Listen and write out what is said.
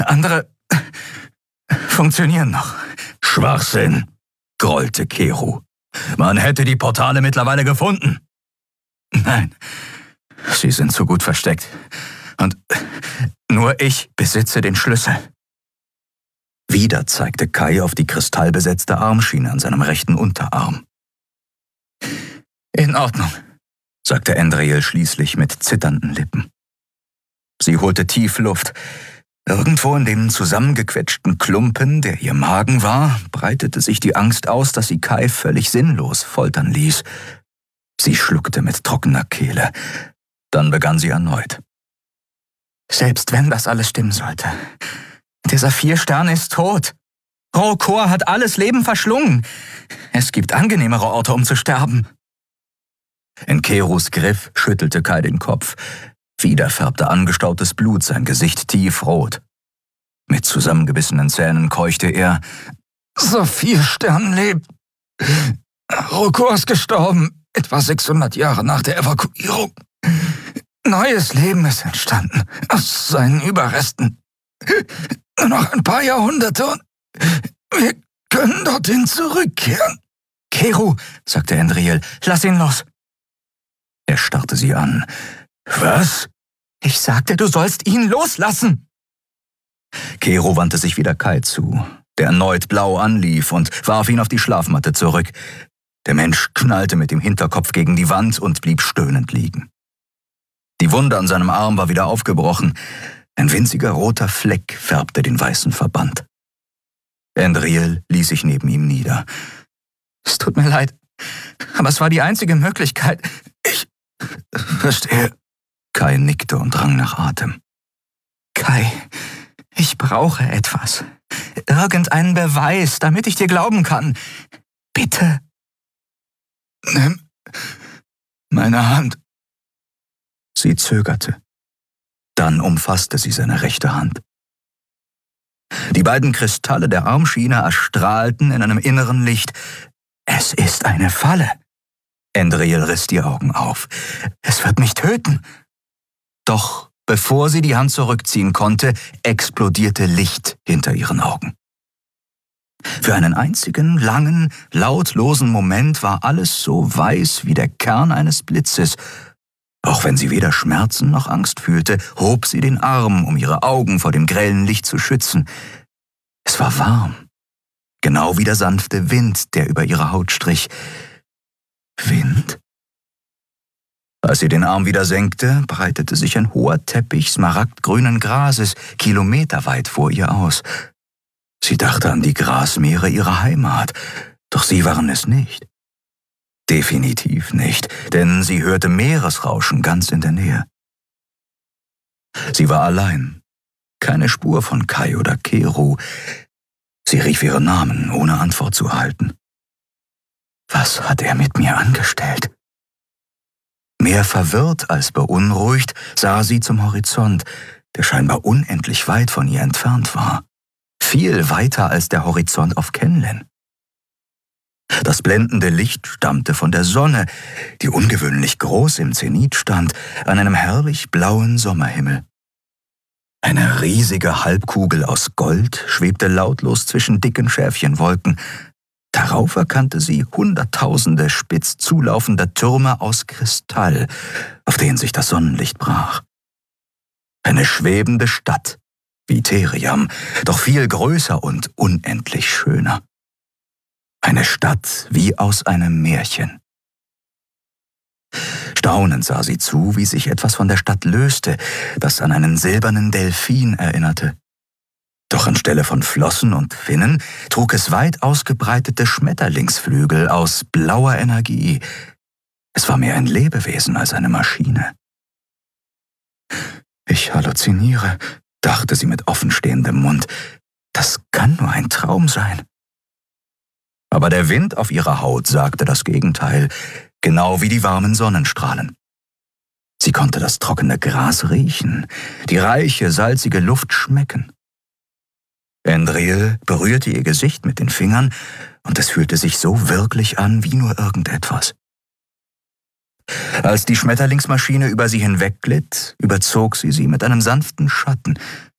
Andere funktionieren noch. Schwachsinn, grollte Keru. Man hätte die Portale mittlerweile gefunden. Nein, sie sind zu gut versteckt. Und nur ich besitze den Schlüssel. Wieder zeigte Kai auf die kristallbesetzte Armschiene an seinem rechten Unterarm. In Ordnung, sagte Andriel schließlich mit zitternden Lippen. Sie holte tief Luft. Irgendwo in dem zusammengequetschten Klumpen, der ihr Magen war, breitete sich die Angst aus, dass sie Kai völlig sinnlos foltern ließ. Sie schluckte mit trockener Kehle. Dann begann sie erneut. Selbst wenn das alles stimmen sollte, der Saphirstern ist tot. Rokor hat alles Leben verschlungen. Es gibt angenehmere Orte, um zu sterben. In Kerus Griff schüttelte Kai den Kopf. Wieder färbte angestautes Blut sein Gesicht tiefrot. Mit zusammengebissenen Zähnen keuchte er. Saphirstern lebt. Rokor ist gestorben, etwa 600 Jahre nach der Evakuierung. Neues Leben ist entstanden aus seinen Überresten. Nur noch ein paar Jahrhunderte und wir können dorthin zurückkehren. Keru, sagte Andriel, lass ihn los. Er starrte sie an. Was? Ich sagte, du sollst ihn loslassen. Keru wandte sich wieder Kai zu, der erneut blau anlief und warf ihn auf die Schlafmatte zurück. Der Mensch knallte mit dem Hinterkopf gegen die Wand und blieb stöhnend liegen. Die Wunde an seinem Arm war wieder aufgebrochen. Ein winziger roter Fleck färbte den weißen Verband. Andriel ließ sich neben ihm nieder. Es tut mir leid, aber es war die einzige Möglichkeit. Ich verstehe. Kai nickte und rang nach Atem. Kai, ich brauche etwas. Irgendeinen Beweis, damit ich dir glauben kann. Bitte. Nimm meine Hand. Sie zögerte. Dann umfasste sie seine rechte Hand. Die beiden Kristalle der Armschiene erstrahlten in einem inneren Licht. Es ist eine Falle. Andriel riss die Augen auf. Es wird mich töten. Doch bevor sie die Hand zurückziehen konnte, explodierte Licht hinter ihren Augen. Für einen einzigen, langen, lautlosen Moment war alles so weiß wie der Kern eines Blitzes. Auch wenn sie weder Schmerzen noch Angst fühlte, hob sie den Arm, um ihre Augen vor dem grellen Licht zu schützen. Es war warm, genau wie der sanfte Wind, der über ihre Haut strich. Wind? Als sie den Arm wieder senkte, breitete sich ein hoher Teppich smaragdgrünen Grases kilometerweit vor ihr aus. Sie dachte an die Grasmeere ihrer Heimat, doch sie waren es nicht. Definitiv nicht, denn sie hörte Meeresrauschen ganz in der Nähe. Sie war allein, keine Spur von Kai oder Keru. Sie rief ihren Namen, ohne Antwort zu erhalten. Was hat er mit mir angestellt? Mehr verwirrt als beunruhigt sah sie zum Horizont, der scheinbar unendlich weit von ihr entfernt war. Viel weiter als der Horizont auf Kenlen. Das blendende Licht stammte von der Sonne, die ungewöhnlich groß im Zenit stand, an einem herrlich blauen Sommerhimmel. Eine riesige Halbkugel aus Gold schwebte lautlos zwischen dicken Schäfchenwolken. Darauf erkannte sie Hunderttausende spitz zulaufender Türme aus Kristall, auf denen sich das Sonnenlicht brach. Eine schwebende Stadt, wie Theriam, doch viel größer und unendlich schöner. Eine Stadt wie aus einem Märchen. Staunend sah sie zu, wie sich etwas von der Stadt löste, das an einen silbernen Delfin erinnerte. Doch anstelle von Flossen und Finnen trug es weit ausgebreitete Schmetterlingsflügel aus blauer Energie. Es war mehr ein Lebewesen als eine Maschine. Ich halluziniere, dachte sie mit offenstehendem Mund. Das kann nur ein Traum sein. Aber der Wind auf ihrer Haut sagte das Gegenteil, genau wie die warmen Sonnenstrahlen. Sie konnte das trockene Gras riechen, die reiche, salzige Luft schmecken. Andriel berührte ihr Gesicht mit den Fingern und es fühlte sich so wirklich an wie nur irgendetwas. Als die Schmetterlingsmaschine über sie hinwegglitt, überzog sie mit einem sanften Schatten,